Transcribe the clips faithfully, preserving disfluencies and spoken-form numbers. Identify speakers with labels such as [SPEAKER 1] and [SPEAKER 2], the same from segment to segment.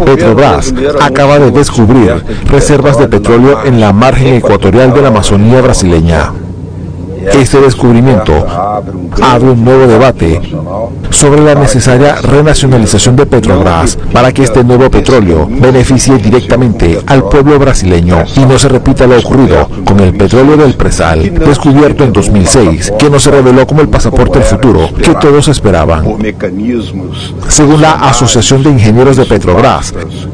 [SPEAKER 1] Petrobras acaba de descubrir reservas de petróleo en la margen ecuatorial de la Amazonía brasileña. Este descubrimiento abre un nuevo debate sobre la necesaria renacionalización de Petrobras para que este nuevo petróleo beneficie directamente al pueblo brasileño y no se repita lo ocurrido con el petróleo del Presal, descubierto en dos mil seis, que no se reveló como el pasaporte del futuro que todos esperaban. Según la Asociación de Ingenieros de Petrobras,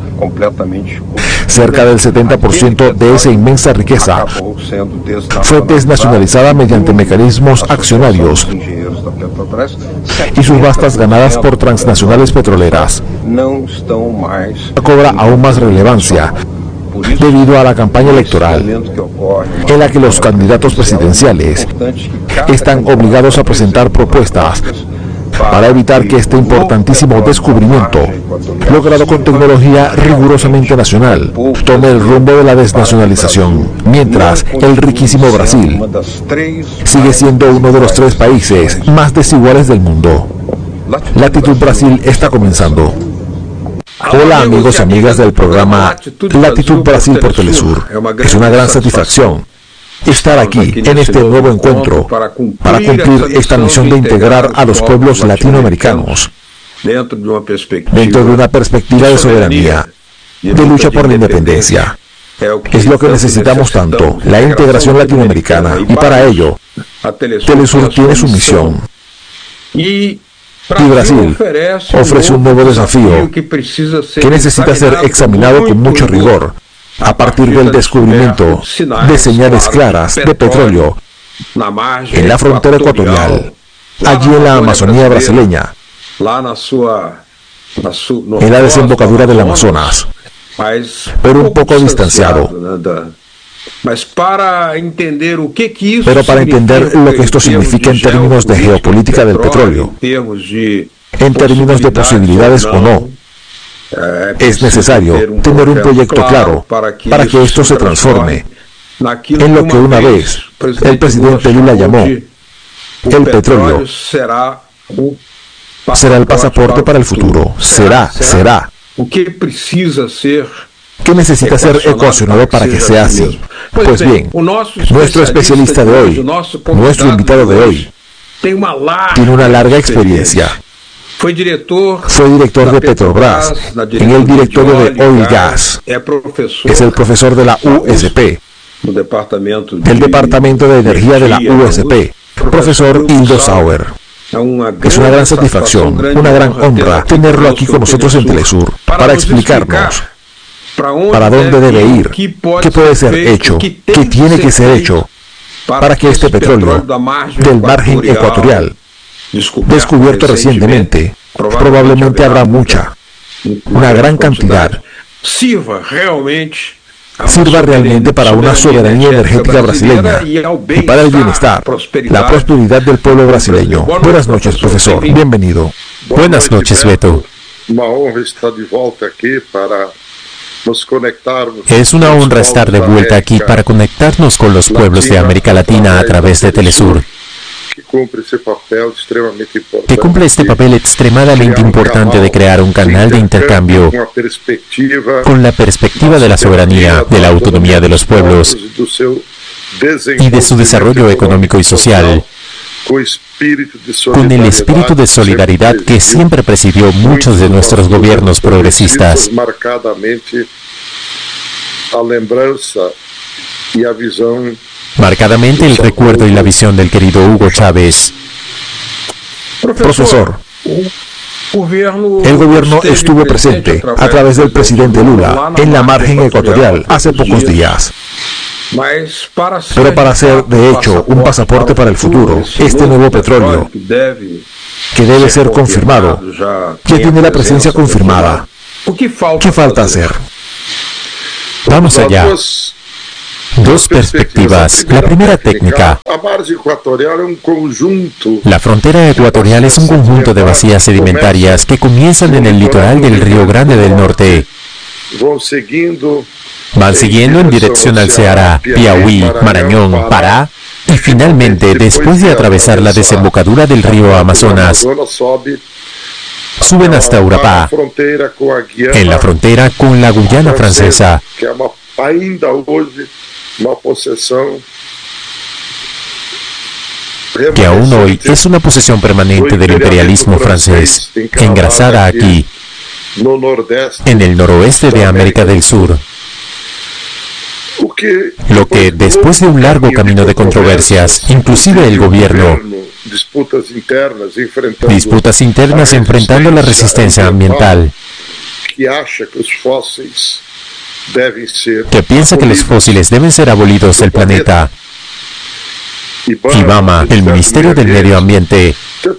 [SPEAKER 1] cerca del setenta por ciento de esa inmensa riqueza fue desnacionalizada mediante mecanismos accionarios y sus vastas ganadas por transnacionales petroleras cobra aún más relevancia debido a la campaña electoral en la que los candidatos presidenciales están obligados a presentar propuestas para evitar que este importantísimo descubrimiento, logrado con tecnología rigurosamente nacional, tome el rumbo de la desnacionalización, mientras el riquísimo Brasil sigue siendo uno de los tres países más desiguales del mundo. Latitud Brasil está comenzando. Hola amigos y amigas del programa Latitud Brasil por Telesur. Es una gran satisfacción estar aquí en este nuevo encuentro para cumplir esta misión de integrar a los pueblos latinoamericanos dentro de una perspectiva de soberanía, de lucha por la independencia. Es lo que necesitamos tanto, la integración latinoamericana, y para ello, Telesur tiene su misión. Y Brasil ofrece un nuevo desafío que necesita ser examinado con mucho rigor, a partir del descubrimiento de señales claras de petróleo en la frontera ecuatorial, allí en la Amazonía brasileña, en la desembocadura del Amazonas, pero un poco distanciado. Pero para entender lo que esto significa en términos de geopolítica del petróleo, en términos de posibilidades o no, es necesario tener un proyecto claro para que esto se transforme en lo que una vez el presidente Lula llamó el petróleo. Será el pasaporte para el futuro. Será, será. ¿Qué necesita ser ecuacionado para que sea así? Pues bien, nuestro especialista de hoy, nuestro invitado de hoy, tiene una larga experiencia. Fue director, Fue director de Petrobras en el directorio de Oil Gas. Es el profesor de la U S P, del Departamento de Energía de la U S P, profesor Hildo Sauer. Es una gran satisfacción, una gran honra tenerlo aquí con nosotros en Telesur para explicarnos para dónde debe ir, qué puede ser hecho, qué tiene que ser hecho para que este petróleo del margen ecuatorial, descubierto recientemente, probablemente habrá mucha, una gran cantidad, sirva realmente para una soberanía energética brasileña y para el bienestar, la prosperidad del pueblo brasileño. Buenas noches, profesor. Bienvenido.
[SPEAKER 2] Buenas noches, Beto. Es una honra estar de vuelta aquí para conectarnos con los pueblos de América Latina a través de Telesur, que cumple este papel extremadamente importante de crear un canal de intercambio con la perspectiva de la soberanía, de la autonomía de los pueblos y de su desarrollo económico y social, con el espíritu de solidaridad que siempre presidió muchos de nuestros gobiernos progresistas. Marcadamente el recuerdo y la visión del querido Hugo Chávez.
[SPEAKER 1] Profesor, el gobierno estuvo presente a través del presidente Lula en la margen ecuatorial hace pocos días. Pero para hacer, de hecho, un pasaporte para el futuro, este nuevo petróleo, que debe ser confirmado, ya tiene la presencia confirmada. ¿Qué falta hacer?
[SPEAKER 2] Vamos allá. Dos perspectivas. La primera técnica. La frontera ecuatorial es un conjunto de vacías sedimentarias que comienzan en el litoral del Río Grande del Norte. Van siguiendo en dirección al Ceará, Piauí, Marañón, Pará, y finalmente, después de atravesar la desembocadura del río Amazonas, suben hasta Urabá, en la frontera con la Guyana francesa, que aún hoy es una posesión permanente del imperialismo francés, engrasada aquí, en el noroeste de América del Sur. Lo que, después de un largo camino de controversias, inclusive el gobierno, disputas internas enfrentando la resistencia ambiental, que piensa que los fósiles deben ser abolidos del planeta, IBAMA, el Ministerio del Medio Ambiente,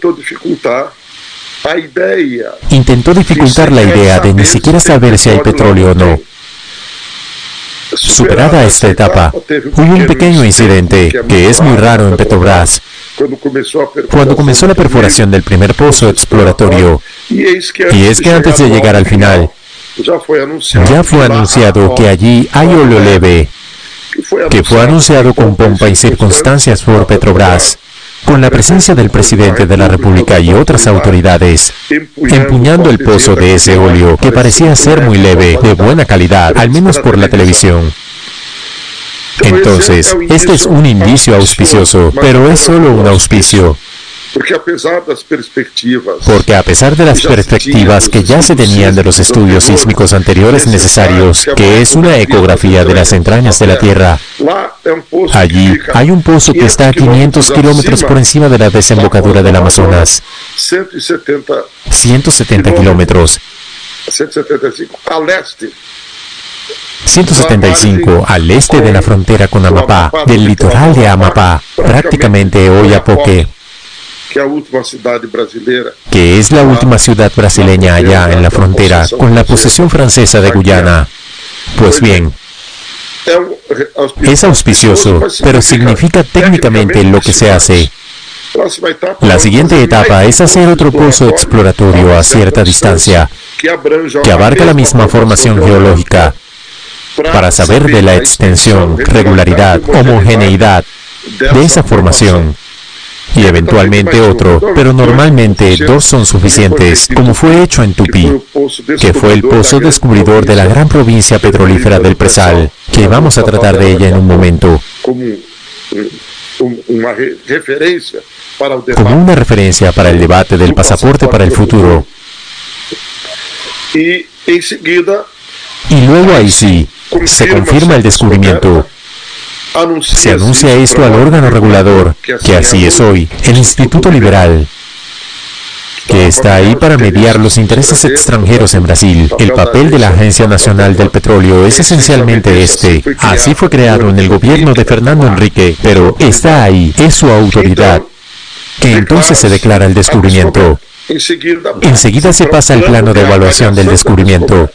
[SPEAKER 2] intentó dificultar la idea de ni siquiera saber si hay petróleo o no. Superada esta etapa, hubo un pequeño incidente que es muy raro en Petrobras, cuando comenzó la perforación del primer pozo exploratorio, y es que antes de llegar al final, ya fue anunciado que allí hay óleo leve, que fue anunciado con pompa y circunstancias por Petrobras, con la presencia del presidente de la República y otras autoridades, empuñando el pozo de ese óleo, que parecía ser muy leve, de buena calidad, al menos por la televisión. Entonces, este es un indicio auspicioso, pero es solo un auspicio. Porque a pesar de las perspectivas que ya se tenían de los estudios sísmicos anteriores necesarios, que es una ecografía de las entrañas de la Tierra, allí hay un pozo que está a quinientos kilómetros por encima de la desembocadura del Amazonas. ciento setenta kilómetros. ciento setenta y cinco al este de la frontera con Amapá, del litoral de Amapá, prácticamente Oiapoque, que es la última ciudad brasileña allá en la frontera con la posesión francesa de Guyana. Pues bien, es auspicioso, pero significa técnicamente lo que se hace. La siguiente etapa es hacer otro pozo exploratorio a cierta distancia, que abarca la misma formación geológica, para saber de la extensión, regularidad, homogeneidad de esa formación. Y eventualmente otro, pero normalmente dos son suficientes, como fue hecho en Tupi, que fue el pozo descubridor de la gran provincia petrolífera del Presal, que vamos a tratar de ella en un momento, como una referencia para el debate del pasaporte para el futuro. Y luego ahí sí, se confirma el descubrimiento. Se anuncia esto al órgano regulador, que así es hoy, el Instituto Liberal, que está ahí para mediar los intereses extranjeros en Brasil. El papel de la Agencia Nacional del Petróleo es esencialmente este. Así fue creado en el gobierno de Fernando Henrique, pero está ahí, es su autoridad, que entonces se declara el descubrimiento. Enseguida se pasa al plano de evaluación del descubrimiento.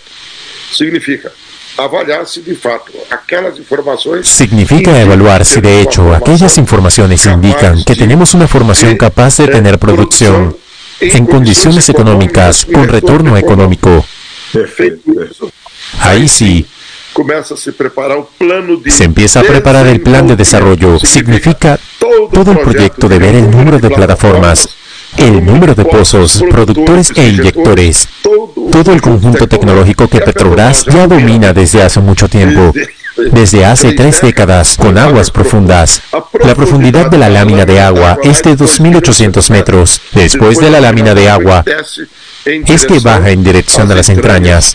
[SPEAKER 2] Significa evaluar si de hecho aquellas informaciones indican que tenemos una formación capaz de tener producción en condiciones económicas con retorno económico. Ahí sí, se empieza a preparar el plan de desarrollo. Significa todo el proyecto de ver el número de plataformas, el número de pozos, productores e inyectores, todo el conjunto tecnológico que Petrobras ya domina desde hace mucho tiempo, desde hace tres décadas, con aguas profundas. La profundidad de la lámina de agua es de dos mil ochocientos metros. Después de la lámina de agua, es que baja en dirección a las entrañas.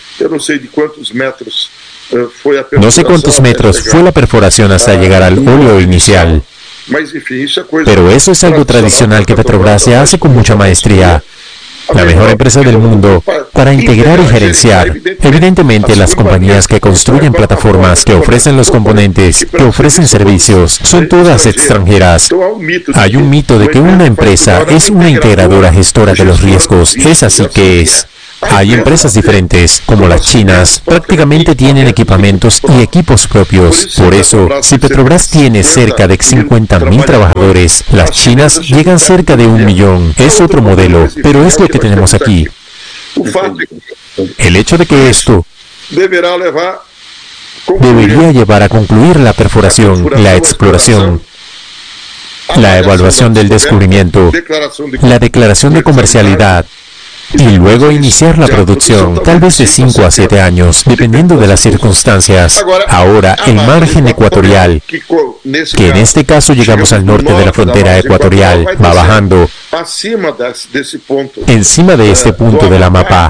[SPEAKER 2] No sé cuántos metros fue la perforación hasta llegar al óleo inicial. Pero eso es algo tradicional que Petrobras ya hace con mucha maestría. La mejor empresa del mundo para integrar y gerenciar. Evidentemente, las compañías que construyen plataformas, que ofrecen los componentes, que ofrecen servicios, son todas extranjeras. Hay un mito de que una empresa es una integradora gestora de los riesgos. Es así que es. Hay empresas diferentes, como las chinas, prácticamente tienen equipamientos y equipos propios. Por eso, si Petrobras tiene cerca de cincuenta mil trabajadores, las chinas llegan cerca de un millón. Es otro modelo, pero es lo que tenemos aquí. El hecho de que esto debería llevar a concluir la perforación, la exploración, la evaluación del descubrimiento, la declaración de comercialidad, y luego iniciar la producción, tal vez de cinco a siete años, dependiendo de las circunstancias. Ahora, el margen ecuatorial, que en este caso llegamos al norte de la frontera ecuatorial, va bajando. Encima de este punto de la mapa,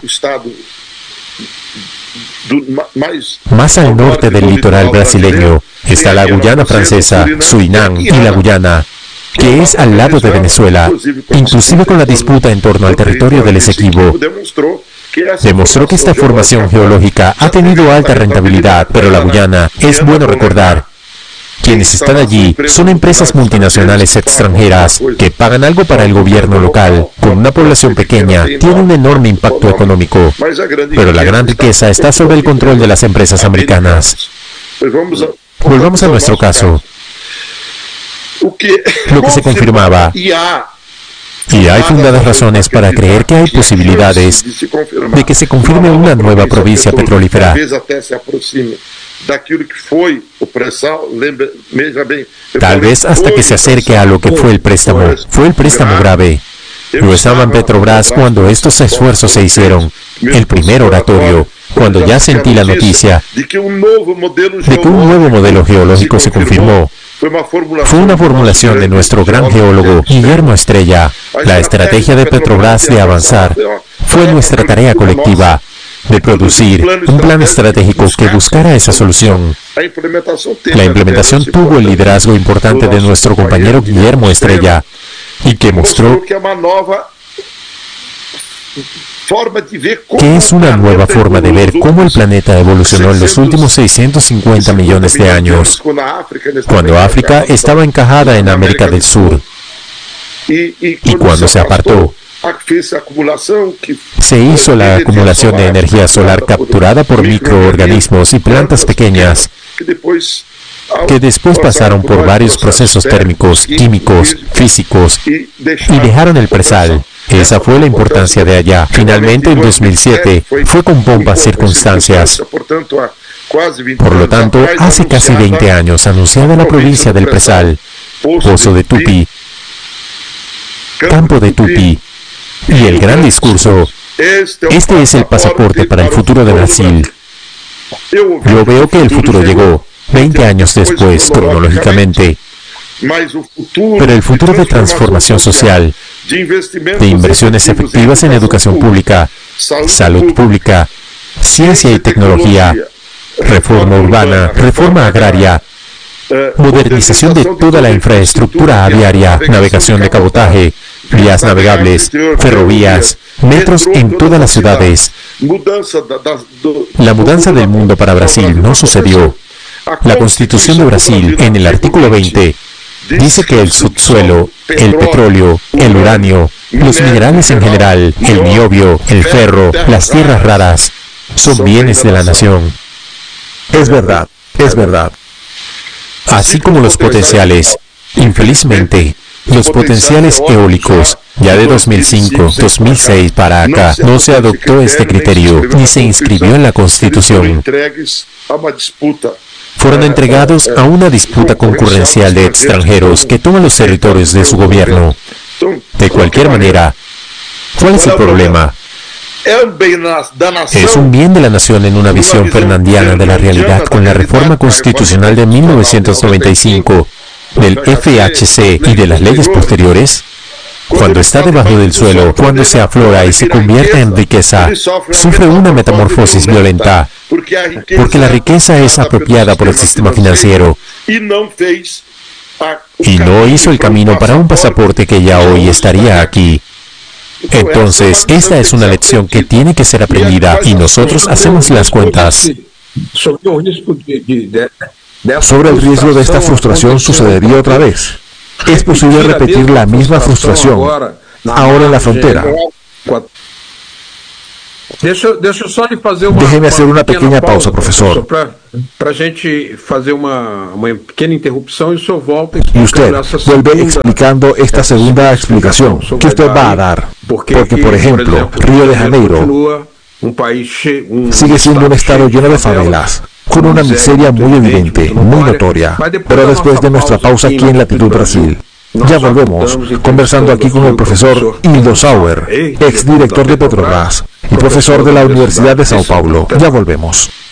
[SPEAKER 2] más al norte del litoral brasileño, está la Guyana Francesa, Surinam y la Guyana, que es al lado de Venezuela, inclusive con la disputa en torno al territorio del Esequibo. Demostró que esta formación geológica ha tenido alta rentabilidad, pero la Guyana, es bueno recordar, quienes están allí son empresas multinacionales extranjeras que pagan algo para el gobierno local. Con una población pequeña, tiene un enorme impacto económico, pero la gran riqueza está sobre el control de las empresas americanas. Volvamos a nuestro caso. Lo que se confirmaba, y hay fundadas razones para creer que hay posibilidades de que se confirme una nueva provincia petrolífera. Tal vez hasta que se acerque a lo que fue el préstamo. Fue el préstamo grave. Lo estaban Petrobras cuando estos esfuerzos se hicieron. El primer oratorio, cuando ya sentí la noticia de que un nuevo modelo geológico se confirmó. Fue una formulación de nuestro gran geólogo Guillermo Estrella. La estrategia de Petrobras de avanzar fue nuestra tarea colectiva de producir un plan estratégico que buscara esa solución. La implementación tuvo el liderazgo importante de nuestro compañero Guillermo Estrella y que mostró que es una nueva forma de ver cómo el planeta evolucionó en los últimos seiscientos cincuenta millones de años, cuando África estaba encajada en América del Sur, y cuando se apartó, se hizo la acumulación de energía solar capturada por microorganismos y plantas pequeñas, que después pasaron por varios procesos térmicos, químicos, físicos, y dejaron el presal. Esa fue la importancia de allá. Finalmente, en dos mil siete, fue con pompas circunstancias. Por lo tanto, hace casi veinte años anunciada la provincia del Presal, Pozo de Tupi, Campo de Tupi, y el gran discurso: este es el pasaporte para el futuro de Brasil. Yo veo que el futuro llegó, veinte años después, cronológicamente. Pero el futuro de transformación social, de inversiones efectivas en educación pública, salud pública, ciencia y tecnología, reforma urbana, reforma agraria, modernización de toda la infraestructura aviaria, navegación de cabotaje, vías navegables, ferrovías, metros en todas las ciudades. La mudanza del mundo para Brasil no sucedió. La Constitución de Brasil, en el artículo veinte, dice que el subsuelo, el petróleo, el uranio, los minerales en general, el niobio, el ferro, las tierras raras, son bienes de la nación.
[SPEAKER 1] Es verdad, es verdad.
[SPEAKER 2] Así como los potenciales. Infelizmente, los potenciales eólicos, ya de dos mil cinco, dos mil seis para acá, no se adoptó este criterio, ni se inscribió en la Constitución. Fueron entregados a una disputa concurrencial de extranjeros que toman los territorios de su gobierno. De cualquier manera, ¿cuál es el problema? Es un bien de la nación en una visión fernandiana de la realidad con la reforma constitucional de mil novecientos noventa y cinco, del F H C y de las leyes posteriores. Cuando está debajo del suelo, cuando se aflora y se convierte en riqueza, sufre una metamorfosis violenta, porque la riqueza es apropiada por el sistema financiero y no hizo el camino para un pasaporte que ya hoy estaría aquí. Entonces, esta es una lección que tiene que ser aprendida y nosotros hacemos las cuentas.
[SPEAKER 1] Sobre el riesgo de esta frustración sucedería otra vez. Es posible repetir la misma frustración ahora en la frontera. Déjeme hacer una pequeña pausa, profesor. Y usted vuelve explicando esta segunda explicación que usted va a dar. Porque, por ejemplo, Río de Janeiro sigue siendo un estado lleno de favelas, con una miseria muy evidente, muy notoria. Pero después de nuestra pausa aquí en Latitud Brasil, Ya volvemos, conversando aquí con el profesor Hildo Sauer, exdirector de Petrobras y profesor de la Universidad de Sao Paulo. Ya volvemos.